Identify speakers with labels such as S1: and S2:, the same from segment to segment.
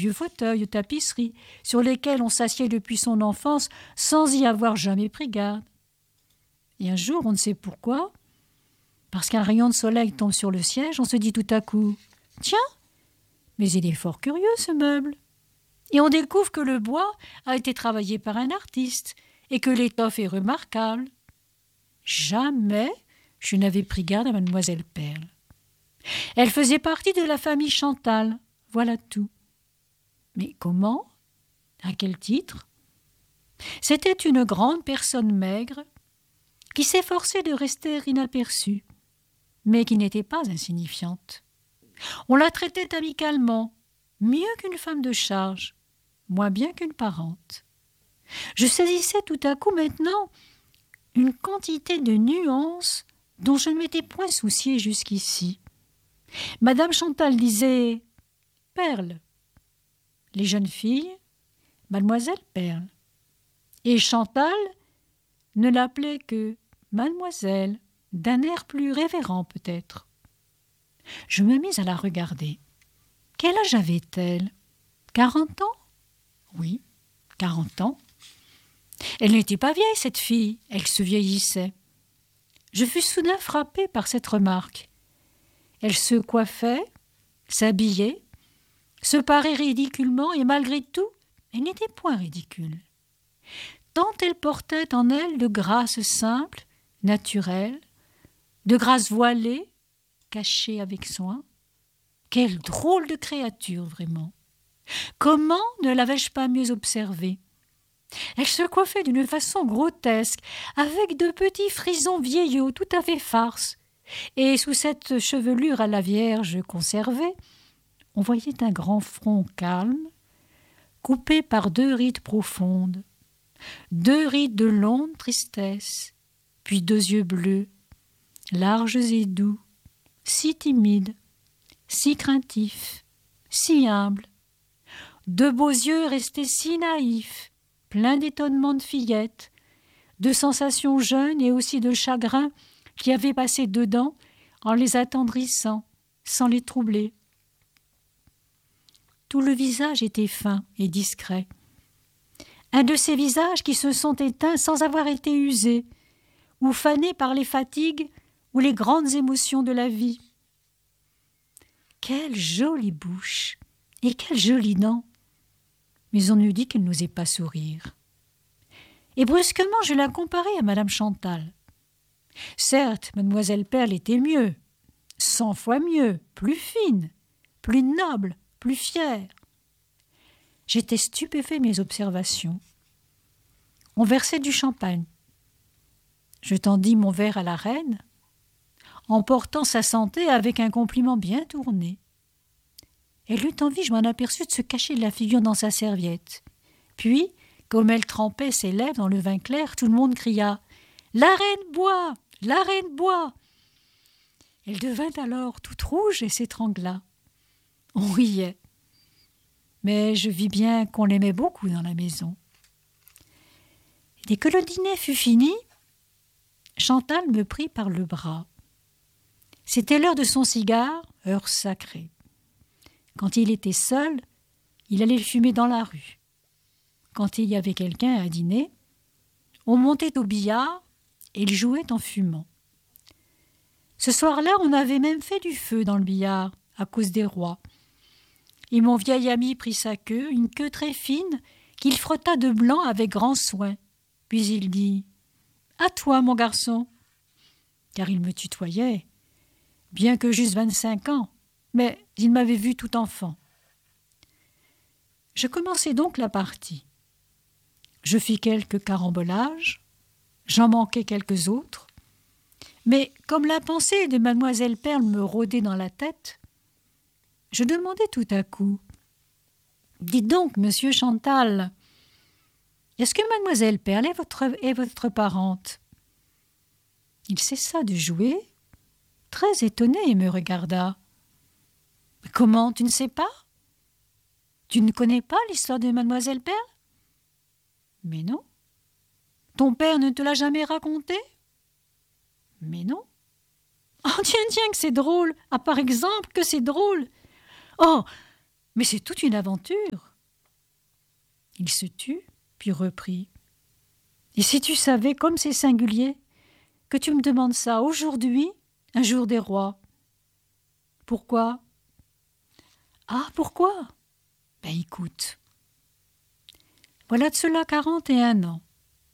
S1: vieux fauteuils de tapisserie sur lesquels on s'assied depuis son enfance sans y avoir jamais pris garde. Et un jour, on ne sait pourquoi, parce qu'un rayon de soleil tombe sur le siège, on se dit tout à coup « Tiens, mais il est fort curieux ce meuble !» Et on découvre que le bois a été travaillé par un artiste et que l'étoffe est remarquable. Jamais je n'avais pris garde à mademoiselle Perle. Elle faisait partie de la famille Chantal, voilà tout. Mais comment? À quel titre? C'était une grande personne maigre qui s'efforçait de rester inaperçue, mais qui n'était pas insignifiante. On la traitait amicalement, mieux qu'une femme de charge, moins bien qu'une parente. Je saisissais tout à coup maintenant une quantité de nuances dont je ne m'étais point souciée jusqu'ici. Madame Chantal disait « Perle ». Les jeunes filles, Mademoiselle Perle. Et Chantal ne l'appelait que Mademoiselle, d'un air plus révérend peut-être. Je me mis à la regarder. Quel âge avait-elle? 40 ans? Oui, 40 ans. Elle n'était pas vieille, cette fille, elle se vieillissait. Je fus soudain frappée par cette remarque. Elle se coiffait, s'habillait, se parait ridiculement, et malgré tout, elle n'était point ridicule. Tant elle portait en elle de grâce simple, naturelle, de grâce voilée, cachée avec soin. Quelle drôle de créature, vraiment! Comment ne l'avais-je pas mieux observée? Elle se coiffait d'une façon grotesque, avec de petits frisons vieillots tout à fait farces, et sous cette chevelure à la Vierge conservée, on voyait un grand front calme, coupé par 2 rides profondes, 2 rides de longue tristesse, puis 2 yeux bleus, larges et doux, si timides, si craintifs, si humbles, 2 beaux yeux restés si naïfs, pleins d'étonnement de fillette, de sensations jeunes et aussi de chagrin qui avaient passé dedans en les attendrissant, sans les troubler. Tout le visage était fin et discret. Un de ces visages qui se sont éteints sans avoir été usés, ou fanés par les fatigues ou les grandes émotions de la vie. Quelle jolie bouche et quelles jolies dents! Mais on eût dit qu'elle n'osait pas sourire. Et brusquement, je la comparai à Madame Chantal. Certes, Mademoiselle Perle était mieux, 100 fois mieux, plus fine, plus noble, plus fière. J'étais stupéfait de mes observations. On versait du champagne. Je tendis mon verre à la reine, en portant sa santé avec un compliment bien tourné. Elle eut envie, je m'en aperçus, de se cacher de la figure dans sa serviette. Puis, comme elle trempait ses lèvres dans le vin clair, tout le monde cria « La reine boit! La reine boit !» Elle devint alors toute rouge et s'étrangla. On riait. Mais je vis bien qu'on l'aimait beaucoup dans la maison. Dès que le dîner fut fini, Chantal me prit par le bras. C'était l'heure de son cigare, heure sacrée. Quand il était seul, il allait le fumer dans la rue. Quand il y avait quelqu'un à dîner, on montait au billard et il jouait en fumant. Ce soir-là, on avait même fait du feu dans le billard à cause des rois. Et mon vieil ami prit sa queue, une queue très fine, qu'il frotta de blanc avec grand soin. Puis il dit « À toi, mon garçon !» Car il me tutoyait, bien que j'eusse 25 ans, mais il m'avait vu tout enfant. Je commençai donc la partie. Je fis quelques carambolages, j'en manquai quelques autres, mais comme la pensée de mademoiselle Perle me rôdait dans la tête, je demandai tout à coup « Dites donc, monsieur Chantal, est-ce que mademoiselle Perle est votre parente ?» Il cessa de jouer, très étonné, et me regarda. « Comment, tu ne sais pas? Tu ne connais pas l'histoire de mademoiselle Perle? » « Mais non. »« Ton père ne te l'a jamais racontée? » ?»« Mais non. »« Oh, tiens, que c'est drôle. Ah, par exemple, que c'est drôle. Oh, Mais c'est toute une aventure. » Il se tut, puis reprit. « Et si tu savais comme c'est singulier que tu me demandes ça aujourd'hui, un jour des rois. » »« Pourquoi ?»« Ah, pourquoi ? Ben écoute. Voilà de cela 41 ans.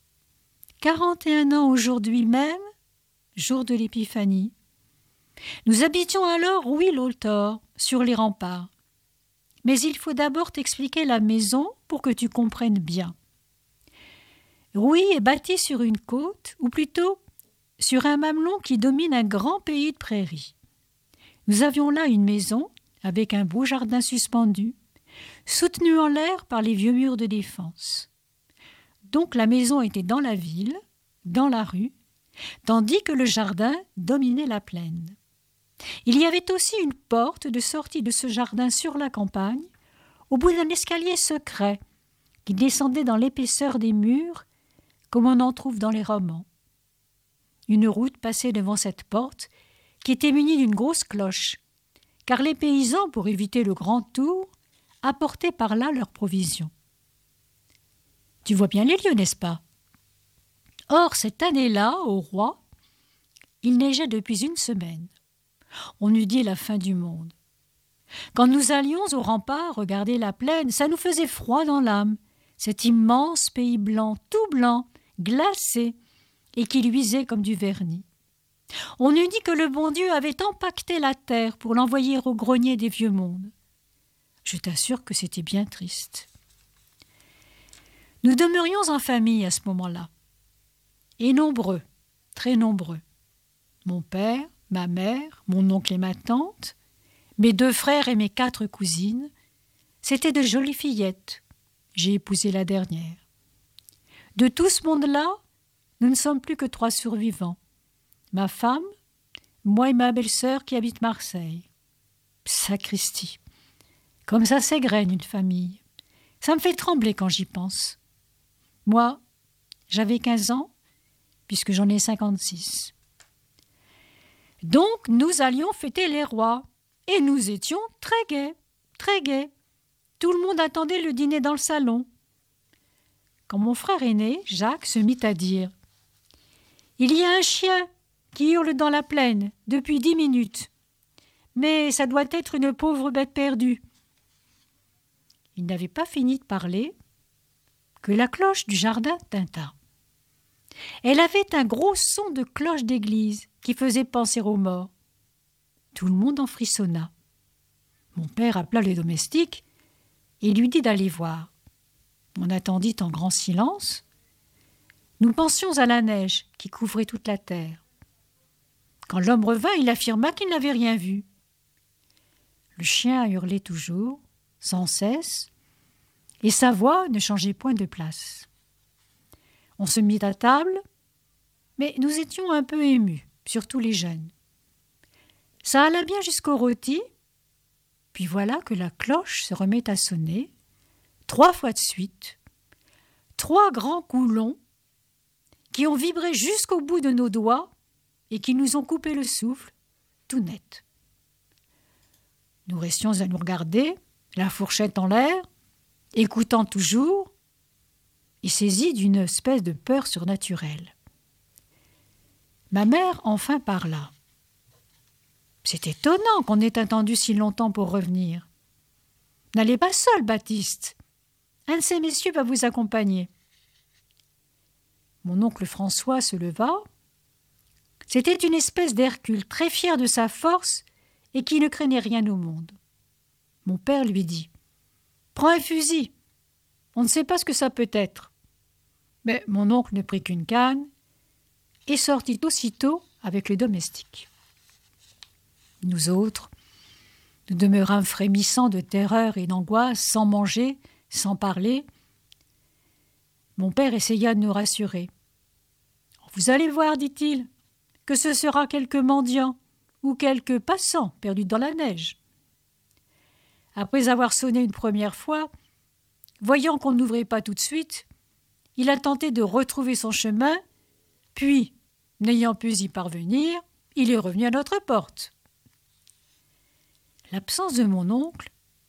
S1: 41 ans aujourd'hui même, jour de l'Épiphanie. Nous habitions alors Rouy-l'Autor, sur les remparts. Mais il faut d'abord t'expliquer la maison pour que tu comprennes bien. Rouy est bâtie sur une côte, ou plutôt sur un mamelon qui domine un grand pays de prairies. Nous avions là une maison avec un beau jardin suspendu, soutenu en l'air par les vieux murs de défense. Donc la maison était dans la ville, dans la rue, tandis que le jardin dominait la plaine. Il y avait aussi une porte de sortie de ce jardin sur la campagne, au bout d'un escalier secret qui descendait dans l'épaisseur des murs, comme on en trouve dans les romans. Une route passait devant cette porte, qui était munie d'une grosse cloche, car les paysans, pour éviter le grand tour, apportaient par là leurs provisions. Tu vois bien les lieux, n'est-ce pas ? Or, cette année-là, au roi, il neigeait depuis une semaine. On eût dit la fin du monde. Quand nous allions au rempart regarder la plaine, ça nous faisait froid dans l'âme, cet immense pays blanc, tout blanc, glacé, et qui luisait comme du vernis. On eût dit que le bon Dieu avait empaqueté la terre pour l'envoyer au grenier des vieux mondes. Je t'assure que c'était bien triste. Nous demeurions en famille à ce moment-là, et nombreux, très nombreux. Mon père, ma mère, mon oncle et ma tante, mes 2 frères et mes 4 cousines, c'étaient de jolies fillettes. J'ai épousé la dernière. De tout ce monde-là, nous ne sommes plus que 3 survivants. Ma femme, moi et ma belle-sœur qui habite Marseille. Sacristi, comme ça s'égrène une famille. Ça me fait trembler quand j'y pense. Moi, j'avais 15 ans, puisque j'en ai 56. Donc, nous allions fêter les rois, et nous étions très gais, très gais. Tout le monde attendait le dîner dans le salon. Quand mon frère aîné, Jacques, se mit à dire « Il y a un chien qui hurle dans la plaine depuis 10 minutes. Mais ça doit être une pauvre bête perdue. » Il n'avait pas fini de parler que la cloche du jardin tinta. Elle avait un gros son de cloche d'église qui faisait penser aux morts. Tout le monde en frissonna. Mon père appela les domestiques et lui dit d'aller voir. On attendit en grand silence. Nous pensions à la neige qui couvrait toute la terre. Quand l'homme revint, il affirma qu'il n'avait rien vu. Le chien hurlait toujours, sans cesse, et sa voix ne changeait point de place. On se mit à table, mais nous étions un peu émus, surtout les jeunes. Ça alla bien jusqu'au rôti, puis voilà que la cloche se remet à sonner, 3 fois de suite, 3 grands coups longs qui ont vibré jusqu'au bout de nos doigts et qui nous ont coupé le souffle, tout net. Nous restions à nous regarder, la fourchette en l'air, écoutant toujours, et saisis d'une espèce de peur surnaturelle. Ma mère enfin parla. C'est étonnant qu'on ait attendu si longtemps pour revenir. N'allez pas seul, Baptiste. Un de ces messieurs va vous accompagner. Mon oncle François se leva. C'était une espèce d'Hercule, très fier de sa force et qui ne craignait rien au monde. Mon père lui dit « Prends un fusil. On ne sait pas ce que ça peut être. » Mais mon oncle ne prit qu'une canne et sortit aussitôt avec les domestiques. Nous autres, nous demeurâmes frémissants de terreur et d'angoisse, sans manger, sans parler. Mon père essaya de nous rassurer. « Vous allez voir, dit-il, que ce sera quelques mendiants ou quelques passants perdus dans la neige. » Après avoir sonné une première fois, voyant qu'on n'ouvrait pas tout de suite, il a tenté de retrouver son chemin, puis, n'ayant pu y parvenir, il est revenu à notre porte. L'absence de mon oncle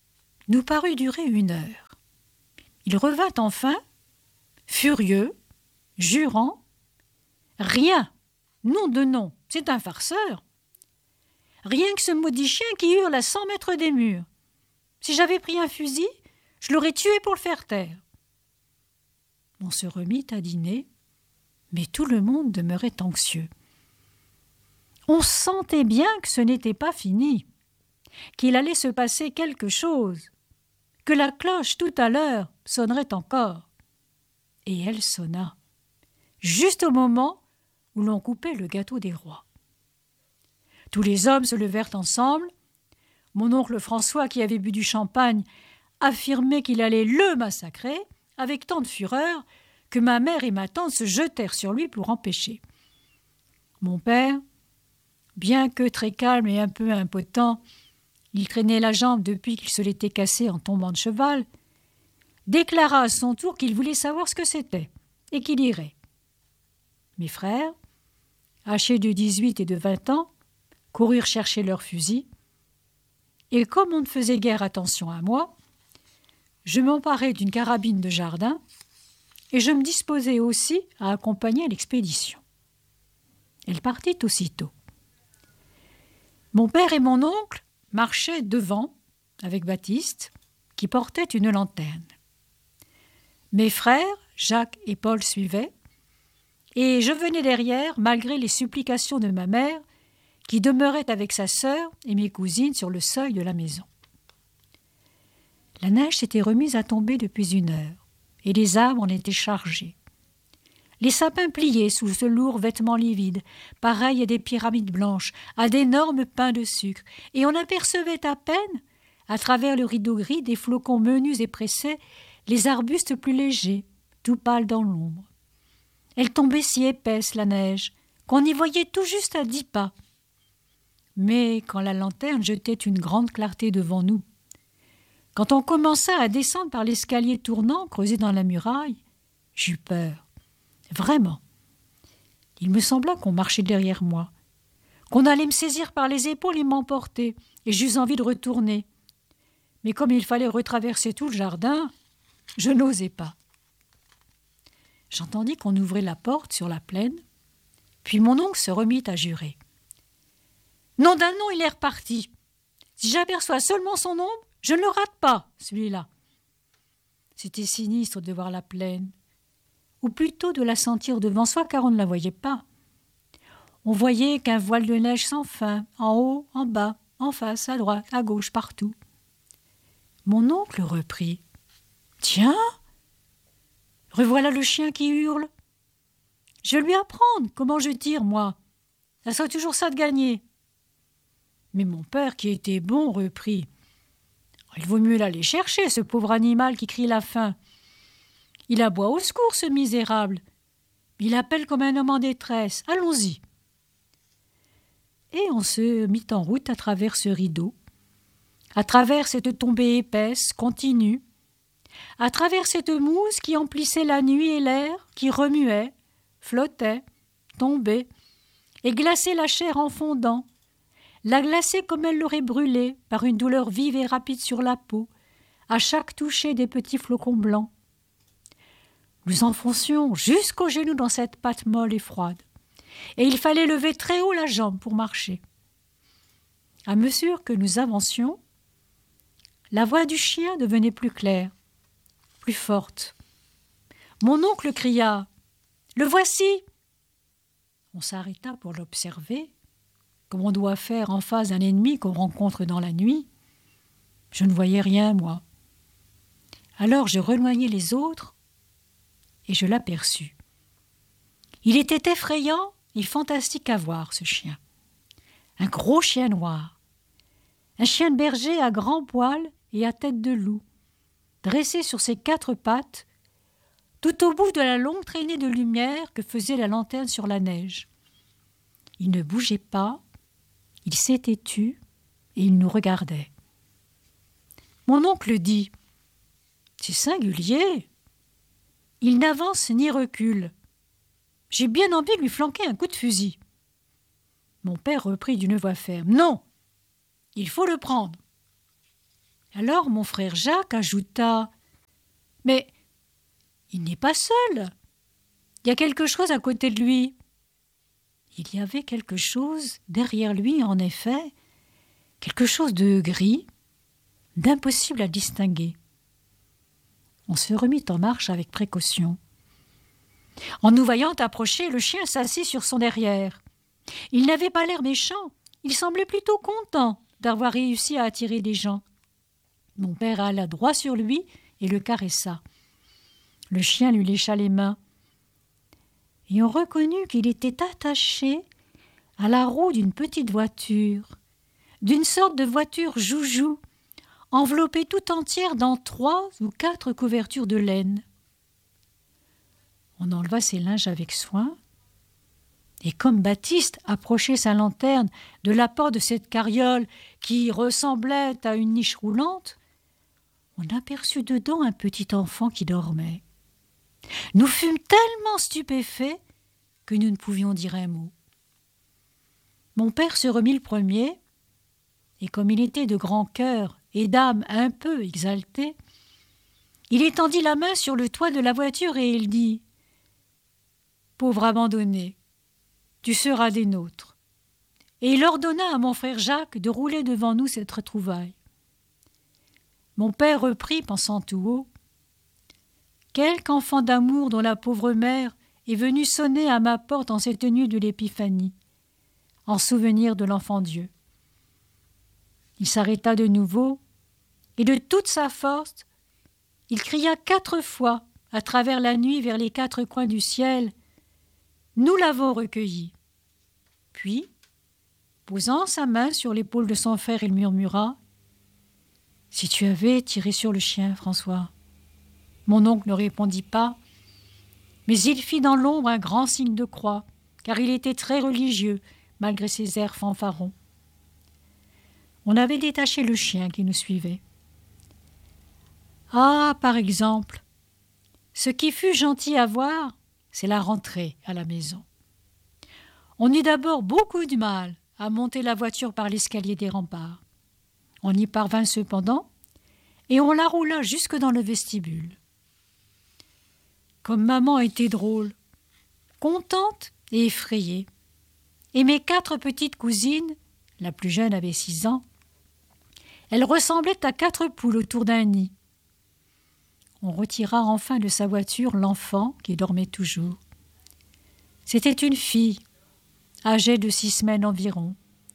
S1: nous parut durer 1 heure. Il revint enfin, furieux, jurant « Rien, nom de nom, c'est un farceur. Rien que ce maudit chien qui hurle à 100 mètres des murs. Si j'avais pris un fusil, je l'aurais tué pour le faire taire. » On se remit à dîner, mais tout le monde demeurait anxieux. On sentait bien que ce n'était pas fini, qu'il allait se passer quelque chose, que la cloche tout à l'heure sonnerait encore. Et elle sonna, juste au moment où l'on coupait le gâteau des rois. Tous les hommes se levèrent ensemble. Mon oncle François, qui avait bu du champagne, affirmait qu'il allait le massacrer avec tant de fureur que ma mère et ma tante se jetèrent sur lui pour empêcher. Mon père, bien que très calme et un peu impotent, il traînait la jambe depuis qu'il se l'était cassée en tombant de cheval, déclara à son tour qu'il voulait savoir ce que c'était et qu'il irait. Mes frères, âgés de 18 et de 20 ans, coururent chercher leurs fusils, et comme on ne faisait guère attention à moi, je m'emparai d'une carabine de jardin et je me disposai aussi à accompagner l'expédition. Elle partit aussitôt. Mon père et mon oncle marchaient devant avec Baptiste, qui portait une lanterne. Mes frères, Jacques et Paul, suivaient, et je venais derrière malgré les supplications de ma mère, qui demeurait avec sa sœur et mes cousines sur le seuil de la maison. La neige s'était remise à tomber depuis 1 heure, et les arbres en étaient chargés. Les sapins pliaient sous ce lourd vêtement livide, pareil à des pyramides blanches, à d'énormes pains de sucre, et on apercevait à peine, à travers le rideau gris des flocons menus et pressés, les arbustes plus légers, tout pâles dans l'ombre. Elle tombait si épaisse, la neige, qu'on y voyait tout juste à 10 pas. Mais quand la lanterne jetait une grande clarté devant nous, quand on commença à descendre par l'escalier tournant creusé dans la muraille, j'eus peur. Vraiment. Il me sembla qu'on marchait derrière moi, qu'on allait me saisir par les épaules et m'emporter, et j'eus envie de retourner. Mais comme il fallait retraverser tout le jardin, je n'osais pas. J'entendis qu'on ouvrait la porte sur la plaine, puis mon oncle se remit à jurer. Nom d'un nom, il est reparti. Si j'aperçois seulement son ombre, je ne le rate pas, celui-là. C'était sinistre de voir la plaine, ou plutôt de la sentir devant soi, car on ne la voyait pas. On voyait qu'un voile de neige sans fin, en haut, en bas, en face, à droite, à gauche, partout. Mon oncle reprit. « Tiens, revoilà le chien qui hurle. Je vais lui apprendre comment je tire, moi. Ça serait toujours ça de gagner. » Mais mon père, qui était bon, reprit. « Il vaut mieux l'aller chercher, ce pauvre animal qui crie la faim. Il aboie au secours, ce misérable. Il appelle comme un homme en détresse. Allons-y. » Et on se mit en route à travers ce rideau, à travers cette tombée épaisse, continue, à travers cette mousse qui emplissait la nuit et l'air, qui remuait, flottait, tombait, et glaçait la chair en fondant, la glaçait comme elle l'aurait brûlée par une douleur vive et rapide sur la peau, à chaque toucher des petits flocons blancs. Nous enfoncions jusqu'aux genoux dans cette pâte molle et froide, et il fallait lever très haut la jambe pour marcher. À mesure que nous avancions, la voix du chien devenait plus claire, plus forte. Mon oncle cria « Le voici !» On s'arrêta pour l'observer, comme on doit faire en face d'un ennemi qu'on rencontre dans la nuit. Je ne voyais rien, moi. Alors je rejoignai les autres et je l'aperçus. Il était effrayant et fantastique à voir, ce chien. Un gros chien noir. Un chien de berger à grands poils et à tête de loup, dressé sur ses 4 pattes, tout au bout de la longue traînée de lumière que faisait la lanterne sur la neige. Il ne bougeait pas, il s'était tu et il nous regardait. Mon oncle dit « C'est singulier. Il n'avance ni recule. J'ai bien envie de lui flanquer un coup de fusil. » Mon père reprit d'une voix ferme « Non, il faut le prendre. » Alors mon frère Jacques ajouta « Mais il n'est pas seul. Il y a quelque chose à côté de lui. » Il y avait quelque chose derrière lui, en effet, quelque chose de gris, d'impossible à distinguer. On se remit en marche avec précaution. En nous voyant approcher, le chien s'assit sur son derrière. Il n'avait pas l'air méchant, il semblait plutôt content d'avoir réussi à attirer des gens. Mon père alla droit sur lui et le caressa. Le chien lui lécha les mains. Et on reconnut qu'il était attaché à la roue d'une petite voiture, d'une sorte de voiture joujou, enveloppée tout entière dans 3 ou 4 couvertures de laine. On enleva ses linges avec soin, et comme Baptiste approchait sa lanterne de la porte de cette carriole qui ressemblait à une niche roulante, on aperçut dedans un petit enfant qui dormait. Nous fûmes tellement stupéfaits que nous ne pouvions dire un mot. Mon père se remit le premier, et comme il était de grand cœur et d'âme un peu exaltée, il étendit la main sur le toit de la voiture et il dit « Pauvre abandonné, tu seras des nôtres. » Et il ordonna à mon frère Jacques de rouler devant nous cette retrouvaille. Mon père reprit, pensant tout haut, « Quelque enfant d'amour dont la pauvre mère est venue sonner à ma porte en cette nuit de l'Épiphanie, en souvenir de l'enfant Dieu. » Il s'arrêta de nouveau, et de toute sa force, il cria 4 fois à travers la nuit vers les 4 coins du ciel « Nous l'avons recueilli !» Puis, posant sa main sur l'épaule de son frère, il murmura « Si tu avais tiré sur le chien, François !» Mon oncle ne répondit pas, mais il fit dans l'ombre un grand signe de croix, car il était très religieux, malgré ses airs fanfarons. On avait détaché le chien qui nous suivait. Ah, par exemple, ce qui fut gentil à voir, c'est la rentrée à la maison. On eut d'abord beaucoup de mal à monter la voiture par l'escalier des remparts. On y parvint cependant, et on la roula jusque dans le vestibule. Comme maman était drôle, contente et effrayée, et mes 4 petites cousines, la plus jeune avait 6 ans, elles ressemblaient à 4 poules autour d'un nid. On retira enfin de sa voiture l'enfant qui dormait toujours. C'était une fille, âgée de 6 semaines environ.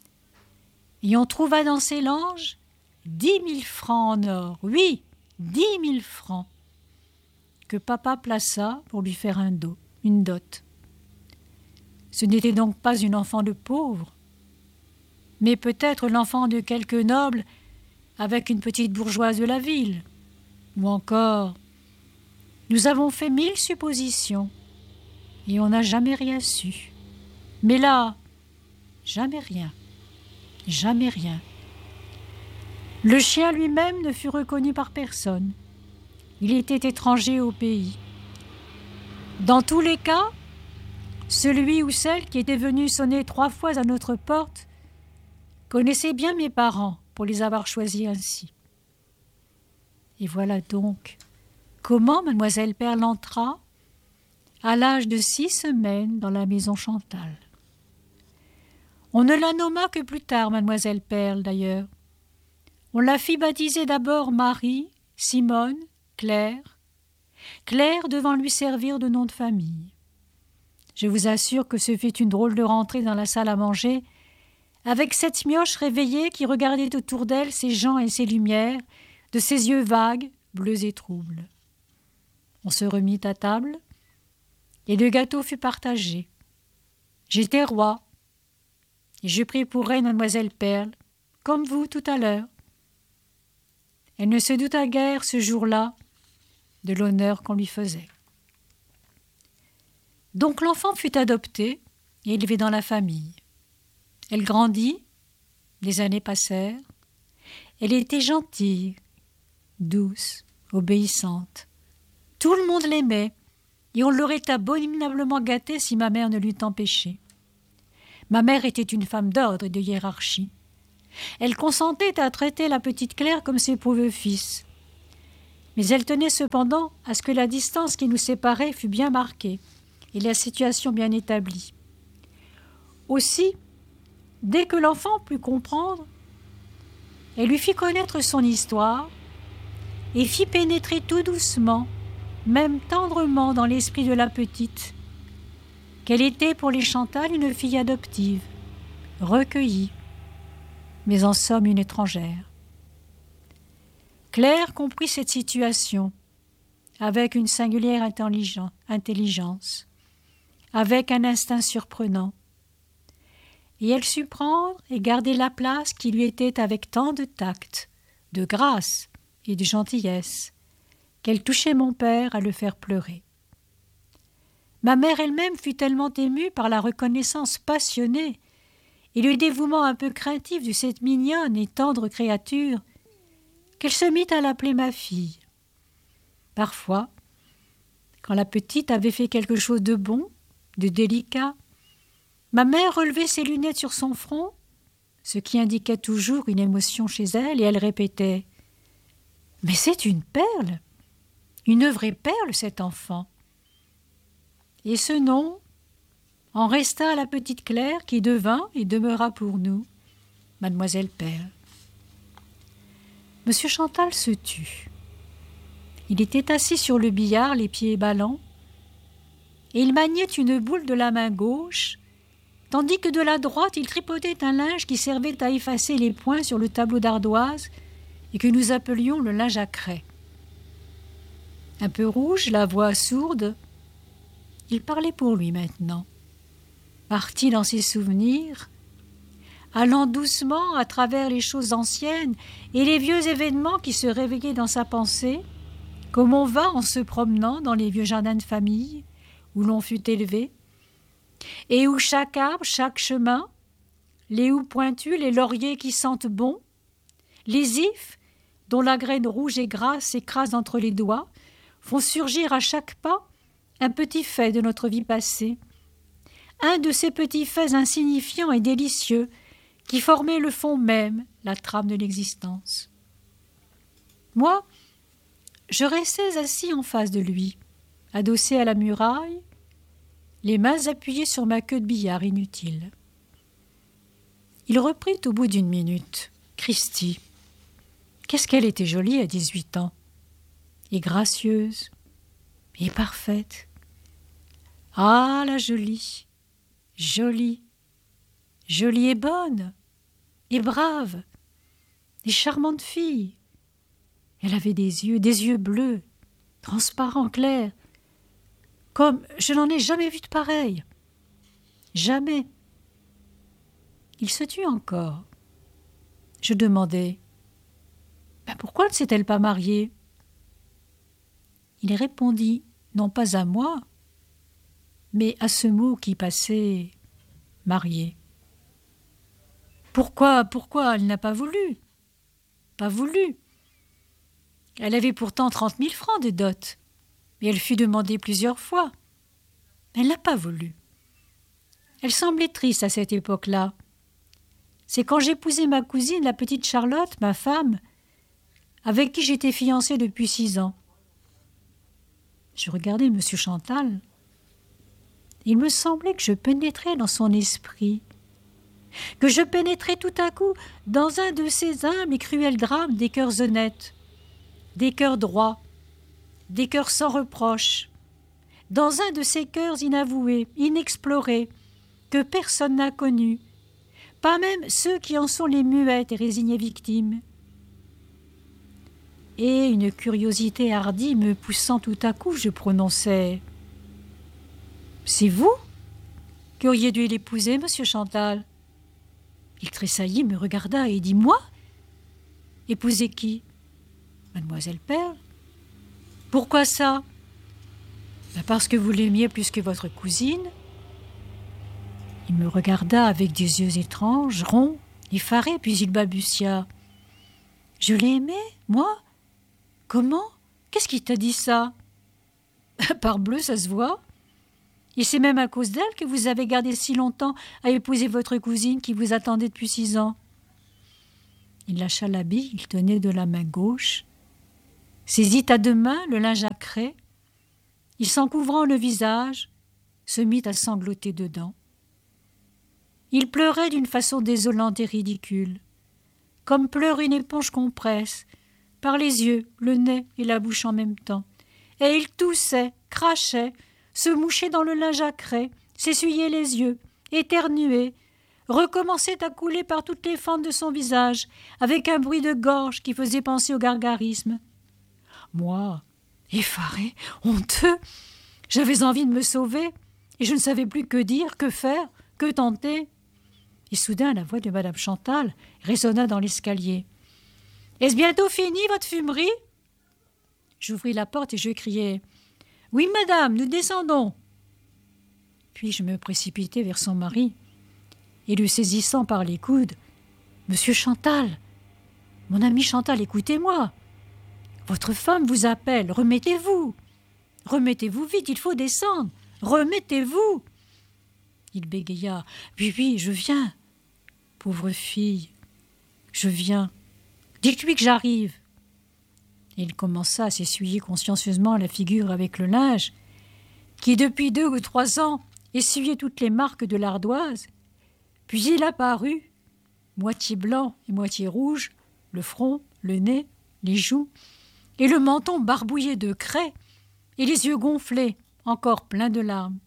S1: Et on trouva dans ses langes 10 000 francs en or, oui, 10 000 francs, que papa plaça pour lui faire une dot. Ce n'était donc pas une enfant de pauvre, mais peut-être l'enfant de quelque noble avec une petite bourgeoise de la ville. Ou encore, nous avons fait 1000 suppositions et on n'a jamais rien su. Mais là, jamais rien, jamais rien. Le chien lui-même ne fut reconnu par personne. Il était étranger au pays. Dans tous les cas, celui ou celle qui était venu sonner 3 fois à notre porte connaissait bien mes parents pour les avoir choisis ainsi. Et voilà donc comment mademoiselle Perle entra, à l'âge de 6 semaines, dans la maison Chantal. On ne la nomma que plus tard, mademoiselle Perle, d'ailleurs. On la fit baptiser d'abord Marie, Simone, Claire. Claire devant lui servir de nom de famille. Je vous assure que ce fut une drôle de rentrée dans la salle à manger, avec cette mioche réveillée qui regardait autour d'elle ses gens et ses lumières, de ses yeux vagues, bleus et troubles. On se remit à table, et le gâteau fut partagé. J'étais roi, et je pris pour reine mademoiselle Perle, comme vous tout à l'heure. Elle ne se douta guère ce jour-là de l'honneur qu'on lui faisait. Donc l'enfant fut adopté et élevé dans la famille. Elle grandit, les années passèrent. Elle était gentille, douce, obéissante. Tout le monde l'aimait, et on l'aurait abominablement gâtée si ma mère ne l'eût empêchée. Ma mère était une femme d'ordre et de hiérarchie. Elle consentait à traiter la petite Claire comme ses pauvres fils. Mais elle tenait cependant à ce que la distance qui nous séparait fût bien marquée et la situation bien établie. Aussi, dès que l'enfant put comprendre, elle lui fit connaître son histoire et fit pénétrer tout doucement, même tendrement dans l'esprit de la petite, qu'elle était pour les Chantal une fille adoptive, recueillie, mais en somme une étrangère. Claire comprit cette situation avec une singulière intelligence, avec un instinct surprenant, et elle sut prendre et garder la place qui lui était avec tant de tact, de grâce et de gentillesse, qu'elle touchait mon père à le faire pleurer. Ma mère elle-même fut tellement émue par la reconnaissance passionnée et le dévouement un peu craintif de cette mignonne et tendre créature qu'elle se mit à l'appeler ma fille. Parfois, quand la petite avait fait quelque chose de bon, de délicat, ma mère relevait ses lunettes sur son front, ce qui indiquait toujours une émotion chez elle, et elle répétait « Mais c'est une perle, une vraie perle, cet enfant !» Et ce nom en resta à la petite Claire qui devint et demeura pour nous Mademoiselle Perle. Monsieur Chantal se tut. Il était assis sur le billard, les pieds ballants, et il maniait une boule de la main gauche, tandis que de la droite il tripotait un linge qui servait à effacer les points sur le tableau d'ardoise et que nous appelions le linge à craie. Un peu rouge, la voix sourde, il parlait pour lui maintenant, parti dans ses souvenirs, allant doucement à travers les choses anciennes et les vieux événements qui se réveillaient dans sa pensée, comme on va en se promenant dans les vieux jardins de famille où l'on fut élevé, et où chaque arbre, chaque chemin, les houes pointues, les lauriers qui sentent bon, les ifs dont la graine rouge et grasse s'écrase entre les doigts, font surgir à chaque pas un petit fait de notre vie passée, un de ces petits faits insignifiants et délicieux qui formaient le fond même, la trame de l'existence. Moi, je restais assis en face de lui, adossé à la muraille, les mains appuyées sur ma queue de billard inutile. Il reprit au bout d'une minute. « Christi, qu'est-ce qu'elle était jolie à 18 ans, et gracieuse, et parfaite. Ah, la jolie, jolie, jolie et bonne, et brave, et charmante fille. Elle avait des yeux bleus, transparents, clairs, comme je n'en ai jamais vu de pareil. Jamais. » Il se tut encore. Je demandai « Pourquoi ne s'est-elle pas mariée ?» Il répondit, non pas à moi, mais à ce mot qui passait « mariée ». Pourquoi elle n'a pas voulu ? Pas voulu. Elle avait pourtant 30 000 francs de dot, mais elle fut demandée plusieurs fois. Elle n'a pas voulu. Elle semblait triste à cette époque-là. C'est quand j'épousai ma cousine, la petite Charlotte, ma femme, avec qui j'étais fiancée depuis 6 ans. Je regardais M. Chantal. Il me semblait que je pénétrais dans son esprit, que je pénétrais tout à coup dans un de ces humbles et cruels drames des cœurs honnêtes, des cœurs droits, des cœurs sans reproche, dans un de ces cœurs inavoués, inexplorés, que personne n'a connus, pas même ceux qui en sont les muettes et résignées victimes. Et une curiosité hardie me poussant tout à coup, je prononçai « C'est vous qui auriez dû l'épouser, monsieur Chantal ?» Il tressaillit, me regarda et dit « Moi ? Épouser qui ? Mademoiselle Perle ? Pourquoi ça ? Parce que vous l'aimiez plus que votre cousine. » Il me regarda avec des yeux étranges, ronds, effarés, puis il balbutia. « Je l'ai aimée, moi ? Comment ? Qu'est-ce qui t'a dit ça ? » Parbleu, ça se voit. Et c'est même à cause d'elle que vous avez gardé si longtemps à épouser votre cousine qui vous attendait depuis 6 ans. Il lâcha l'habit qu'il tenait de la main gauche, saisit à deux mains le linge à craie, il s'en couvrant le visage, se mit à sangloter dedans. Il pleurait d'une façon désolante et ridicule, comme pleure une éponge qu'on presse, par les yeux, le nez et la bouche en même temps. Et il toussait, crachait, se mouchait dans le linge à craie, s'essuyait les yeux, éternuait, recommençait à couler par toutes les fentes de son visage, avec un bruit de gorge qui faisait penser au gargarisme. Moi, effaré, honteux, j'avais envie de me sauver, et je ne savais plus que dire, que faire, que tenter. Et soudain, la voix de Madame Chantal résonna dans l'escalier. « Est-ce bientôt fini, votre fumerie ?» J'ouvris la porte et je criai « Oui, madame, nous descendons !» Puis je me précipitai vers son mari, et le saisissant par les coudes, « Monsieur Chantal, mon ami Chantal, écoutez-moi. Votre femme vous appelle, remettez-vous. Remettez-vous vite, il faut descendre. Remettez-vous. » Il bégaya. « Oui, je viens. Pauvre fille, je viens. Dites-lui que j'arrive. » Et il commença à s'essuyer consciencieusement la figure avec le linge, qui depuis 2 ou 3 ans essuyait toutes les marques de l'ardoise. Puis il apparut, moitié blanc et moitié rouge, le front, le nez, les joues, et le menton barbouillé de craie, et les yeux gonflés, encore pleins de larmes.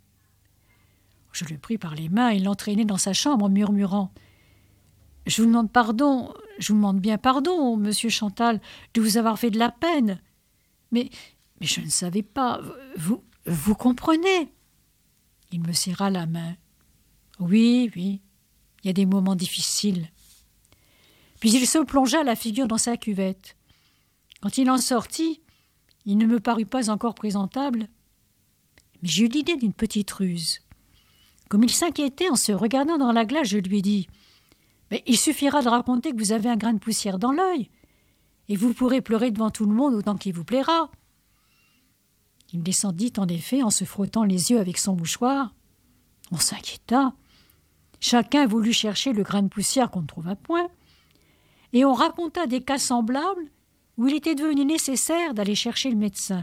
S1: Je le pris par les mains et l'entraînai dans sa chambre en murmurant « Je vous demande pardon, je vous demande bien pardon, monsieur Chantal, de vous avoir fait de la peine. Mais je ne savais pas, vous comprenez ?» Il me serra la main. « Oui, il y a des moments difficiles. » Puis il se plongea la figure dans sa cuvette. Quand il en sortit, il ne me parut pas encore présentable, mais j'eus l'idée d'une petite ruse. Comme il s'inquiétait en se regardant dans la glace, je lui dis « Mais il suffira de raconter que vous avez un grain de poussière dans l'œil, et vous pourrez pleurer devant tout le monde autant qu'il vous plaira. » Il descendit en effet en se frottant les yeux avec son mouchoir. On s'inquiéta. Chacun voulut chercher le grain de poussière qu'on ne trouva point, et on raconta des cas semblables où il était devenu nécessaire d'aller chercher le médecin.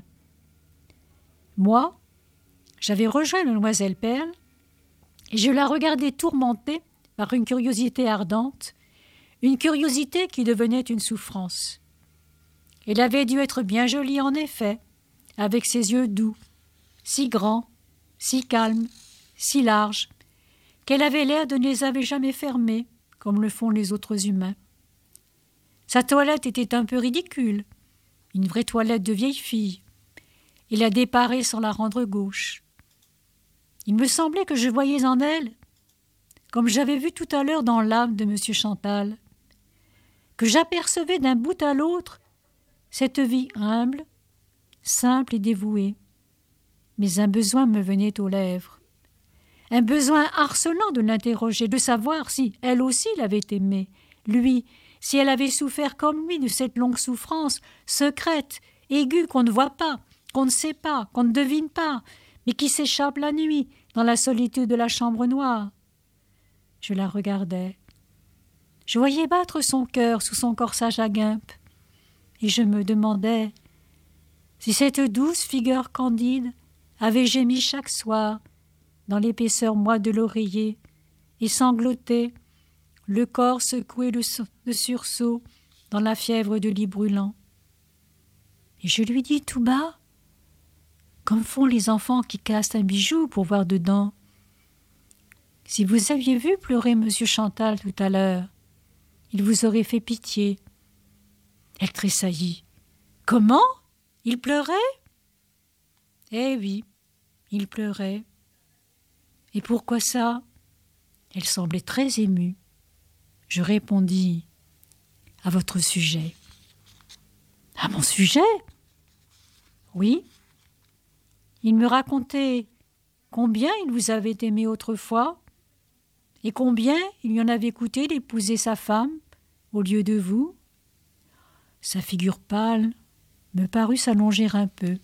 S1: Moi, j'avais rejoint Mademoiselle Perle, et je la regardais tourmentée par une curiosité ardente, une curiosité qui devenait une souffrance. Elle avait dû être bien jolie en effet, avec ses yeux doux, si grands, si calmes, si larges, qu'elle avait l'air de ne les avoir jamais fermés, comme le font les autres humains. Sa toilette était un peu ridicule, une vraie toilette de vieille fille. Il la déparait sans la rendre gauche. Il me semblait que je voyais en elle, comme j'avais vu tout à l'heure dans l'âme de M. Chantal, que j'apercevais d'un bout à l'autre cette vie humble, simple et dévouée. Mais un besoin me venait aux lèvres, un besoin harcelant de l'interroger, de savoir si elle aussi l'avait aimé, lui, si elle avait souffert comme lui de cette longue souffrance, secrète, aiguë, qu'on ne voit pas, qu'on ne sait pas, qu'on ne devine pas, mais qui s'échappe la nuit dans la solitude de la chambre noire. Je la regardais. Je voyais battre son cœur sous son corsage à guimpe, et je me demandais si cette douce figure candide avait gémi chaque soir dans l'épaisseur moite de l'oreiller et sangloté, le corps secoué de sursaut dans la fièvre de lit brûlant. Et je lui dis tout bas, comme font les enfants qui cassent un bijou pour voir dedans, « Si vous aviez vu pleurer M. Chantal tout à l'heure, il vous aurait fait pitié. » Elle tressaillit. « Comment ? Il pleurait ?» Eh oui, il pleurait. Et pourquoi ça ? Elle semblait très émue. Je répondis « À votre sujet. »« À mon sujet ? » ?»« Oui. Il me racontait combien il vous avait aimé autrefois et combien il lui en avait coûté d'épouser sa femme au lieu de vous. » Sa figure pâle me parut s'allonger un peu.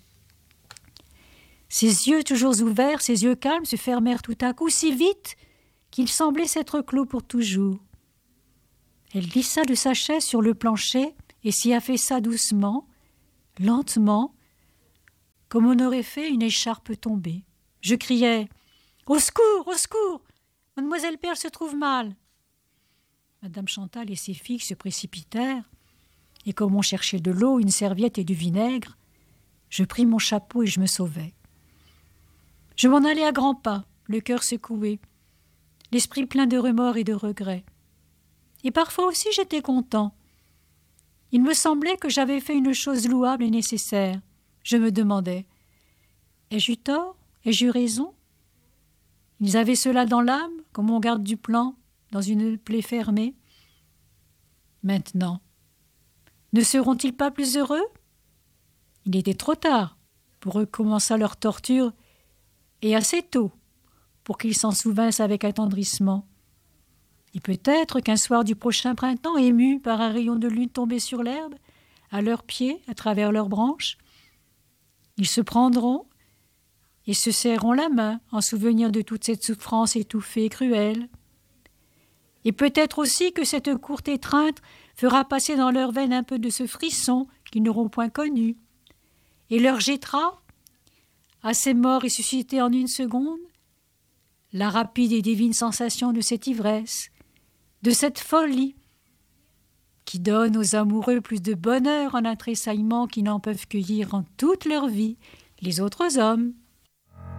S1: Ses yeux toujours ouverts, ses yeux calmes se fermèrent tout à coup si vite qu'ils semblaient s'être clos pour toujours. Elle glissa le sachet sur le plancher et s'y affaissa doucement, lentement, comme on aurait fait une écharpe tombée. Je criai « Au secours, au secours! Mademoiselle Perle se trouve mal !» Madame Chantal et ses filles se précipitèrent, et comme on cherchait de l'eau, une serviette et du vinaigre, je pris mon chapeau et je me sauvai. Je m'en allai à grands pas, le cœur secoué, l'esprit plein de remords et de regrets. Et parfois aussi j'étais content. Il me semblait que j'avais fait une chose louable et nécessaire. Je me demandais, ai-je eu tort? Ai-je eu raison? Ils avaient cela dans l'âme, comme on garde du plan dans une plaie fermée. Maintenant, ne seront-ils pas plus heureux? Il était trop tard pour recommencer leur torture et assez tôt pour qu'ils s'en souvinssent avec attendrissement. Et peut-être qu'un soir du prochain printemps, émus par un rayon de lune tombé sur l'herbe, à leurs pieds, à travers leurs branches, ils se prendront et se serreront la main en souvenir de toute cette souffrance étouffée et cruelle. Et peut-être aussi que cette courte étreinte fera passer dans leurs veines un peu de ce frisson qu'ils n'auront point connu, et leur jettera, assez mort et suscité en une seconde, la rapide et divine sensation de cette ivresse, de cette folie qui donne aux amoureux plus de bonheur en un tressaillement qu'ils n'en peuvent cueillir en toute leur vie les autres hommes.